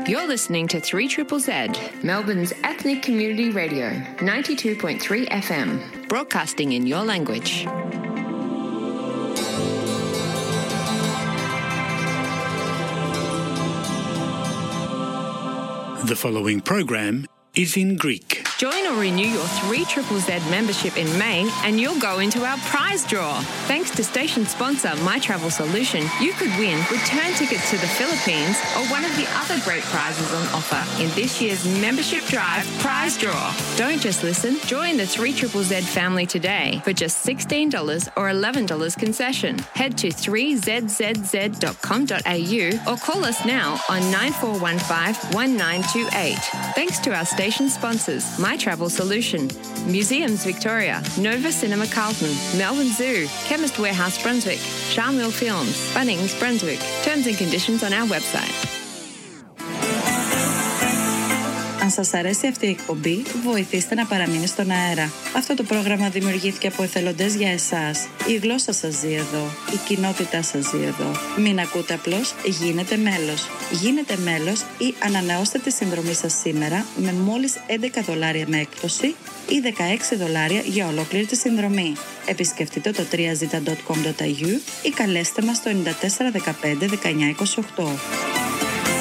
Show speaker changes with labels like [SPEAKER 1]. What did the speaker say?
[SPEAKER 1] You're listening to 3ZZZ, Melbourne's ethnic community radio, 92.3 FM, broadcasting in your language.
[SPEAKER 2] The following program is in Greek.
[SPEAKER 1] Join or renew your 3ZZZ membership in May and you'll go into our prize draw. Thanks to station sponsor My Travel Solution, you could win return tickets to the Philippines or one of the other great prizes on offer in this year's Membership Drive prize draw. Don't just listen, join the 3ZZZ family today for just $16 or $11 concession. Head to 3zzz.com.au or call us now on 9415-1928. Thanks to our station sponsors, My Travel Solution, Museums Victoria, Nova Cinema Carlton, Melbourne Zoo, Chemist Warehouse Brunswick, Charmel Films, Bunnings Brunswick. Terms and conditions on our website.
[SPEAKER 3] Αν σας αρέσει αυτή η εκπομπή, βοηθήστε να παραμείνει στον αέρα. Αυτό το πρόγραμμα δημιουργήθηκε από εθελοντές για εσάς. Η γλώσσα σας ζει εδώ. Η κοινότητά σας ζει εδώ. Μην ακούτε απλώς, γίνετε μέλος. Γίνετε μέλος ή ανανεώστε τη συνδρομή σας σήμερα με μόλις $11 με έκπτωση ή $16 για ολόκληρη τη συνδρομή. Επισκεφτείτε το 3zita.com.au ή καλέστε μας στο 94 15 19 28.